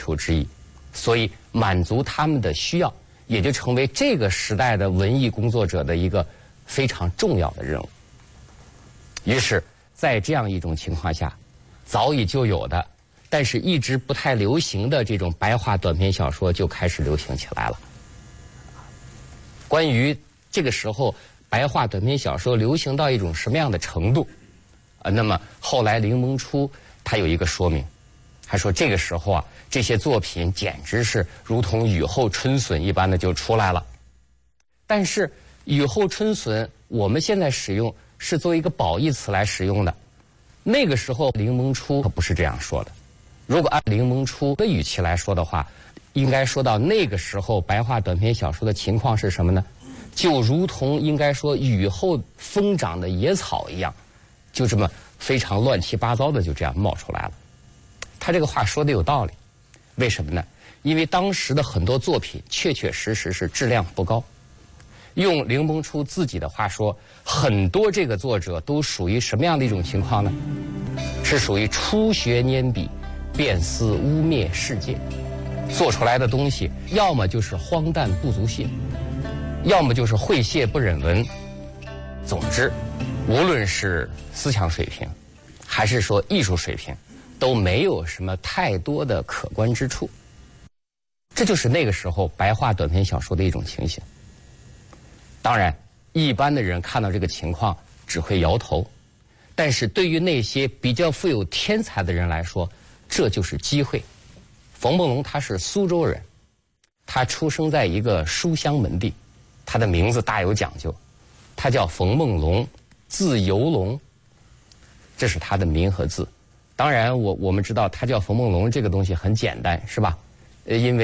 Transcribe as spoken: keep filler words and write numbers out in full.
求之意，所以满足他们的需要，也就成为这个时代的文艺工作者的一个非常重要的任务。于是，在这样一种情况下，早已就有的，但是一直不太流行的这种白话短篇小说就开始流行起来了。关于这个时候白话短篇小说流行到一种什么样的程度，呃，那么后来林萌初他有一个说明，他说这个时候啊，这些作品简直是如同雨后春笋一般的就出来了。但是雨后春笋我们现在使用是作为一个褒义词来使用的，那个时候林萌初可不是这样说的。如果按林萌初的语气来说的话，应该说到那个时候白话短篇小说的情况是什么呢？就如同应该说雨后疯长的野草一样，就这么非常乱七八糟的就这样冒出来了。他这个话说的有道理，为什么呢？因为当时的很多作品确确实实是质量不高。用林萌初自己的话说，很多这个作者都属于什么样的一种情况呢？是属于初学拈笔，便思污蔑世界，做出来的东西要么就是荒诞不足信，要么就是晦亵不忍闻。总之，无论是思想水平，还是说艺术水平，都没有什么太多的可观之处。这就是那个时候白话短篇小说的一种情形。当然，一般的人看到这个情况只会摇头，但是对于那些比较富有天才的人来说，这就是机会。冯梦龙他是苏州人，他出生在一个书香门第，他的名字大有讲究，他叫冯梦龙，字游龙，这是他的名和字。当然我我们知道他叫冯梦龙这个东西很简单，是吧？呃，因为